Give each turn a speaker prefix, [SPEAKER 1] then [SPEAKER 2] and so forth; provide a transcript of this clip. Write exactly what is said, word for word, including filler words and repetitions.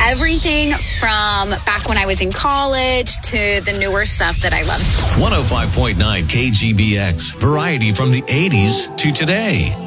[SPEAKER 1] everything from back when I was in college to the newer stuff that I loved.
[SPEAKER 2] one oh five point nine K G B X. Variety from the eighties to today.